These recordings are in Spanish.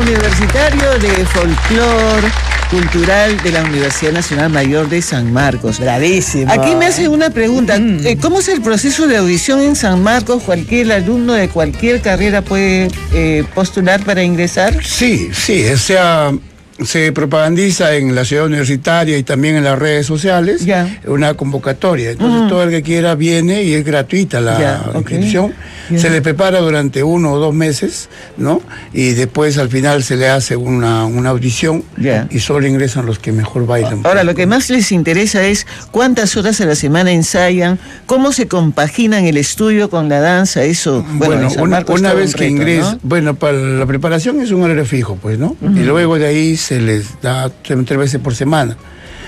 Universitario de Folclor Cultural de la Universidad Nacional Mayor de San Marcos. Bravísimo. Aquí me hacen una pregunta. ¿Cómo es el proceso de audición en San Marcos? ¿Cualquier alumno de cualquier carrera puede postular para ingresar? Sí, o sea, se propagandiza en la ciudad universitaria y también en las redes sociales una convocatoria. Entonces todo el que quiera viene y es gratuita la inscripción. Se le prepara durante 1 o 2 meses, ¿no? Y después al final se le hace una audición y solo ingresan los que mejor bailan. Ahora, lo que más les interesa es cuántas horas a la semana ensayan, cómo se compaginan el estudio con la danza, eso. Bueno, una vez que ingresan, ¿no? Bueno, para la preparación es un horario fijo, pues, ¿no? Y luego de ahí se les da 3 veces por semana,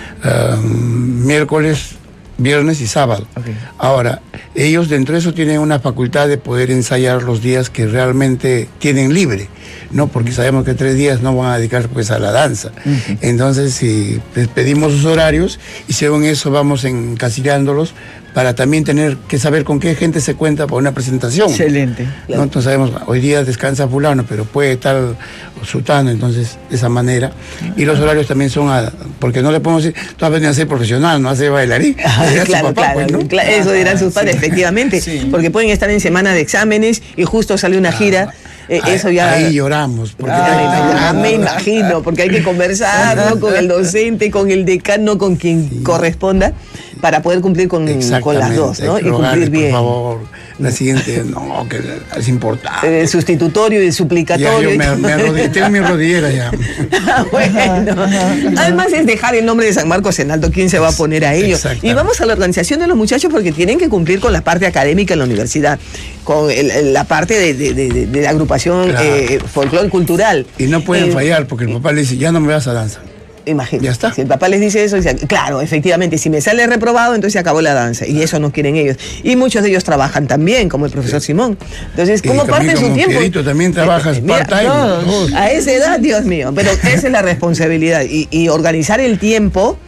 miércoles, viernes y sábado. Ahora, ellos dentro de eso tienen una facultad de poder ensayar los días que realmente tienen libre, ¿no? Porque sabemos que 3 días no van a dedicar pues a la danza. Entonces, si les pedimos sus horarios y según eso vamos encasillándolos para también tener que saber con qué gente se cuenta para una presentación. Excelente. ¿No? Entonces sabemos, hoy día descansa fulano, pero puede tal sutano, entonces de esa manera. Y los horarios también son, porque no le podemos decir, tú has venido a ser profesional, no a ser bailarín. Claro, eso dirán sus padres, efectivamente, porque pueden estar en semana de exámenes y justo sale una gira. Eso ya... Ahí lloramos. Porque me imagino, porque hay que conversar, ¿no? Con el docente, con el decano, con quien corresponda, para poder cumplir con las dos, ¿no? Y cumplir bien. Por favor, la siguiente, no, que es importante. El sustitutorio y el suplicatorio. Ya, yo tengo mi rodillera ya. Bueno, además es dejar el nombre de San Marcos en alto, ¿quién se va a poner a ello? Y vamos a la organización de los muchachos porque tienen que cumplir con la parte académica en la universidad, con la parte de la agrupación folclor cultural. Y no pueden fallar porque el papá le dice, ya no me vas a danza. Imagínate. Ya está. Si el papá les dice eso, dice, claro, efectivamente, si me sale reprobado, entonces se acabó la danza. Y eso no quieren ellos. Y muchos de ellos trabajan también, como el profesor Simón. Entonces, ¿cómo parte su tiempo? Pierito, también trabajas part-time. A esa edad, Dios mío. Pero esa es la responsabilidad. Y organizar el tiempo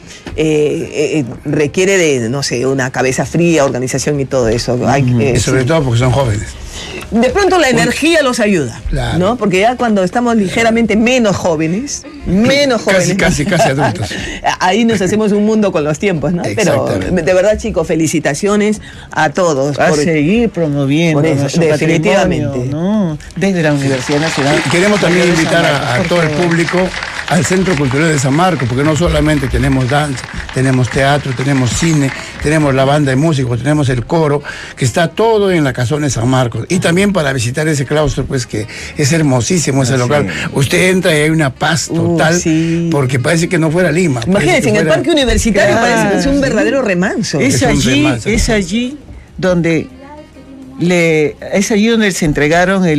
requiere de, no sé, una cabeza fría, organización y todo eso. Y sobre todo porque son jóvenes. De pronto la energía los ayuda, ¿no? Porque ya cuando estamos ligeramente menos jóvenes, casi adultos. Ahí nos hacemos un mundo con los tiempos, ¿no? Pero de verdad, chicos, felicitaciones a todos. A seguir promoviendo nuestro definitivamente, ¿no? Desde la Universidad Nacional. Queremos también invitar a todo el público al Centro Cultural de San Marcos, porque no solamente tenemos danza, tenemos teatro, tenemos cine, tenemos la banda de músicos, tenemos el coro, que está todo en la Casona de San Marcos. Y también para visitar ese claustro, pues que es hermosísimo ese local. Usted entra y hay una paz total, porque parece que no fuera Lima. Imagínense, en el parque universitario parece que es un verdadero remanso. Es allí donde se entregaron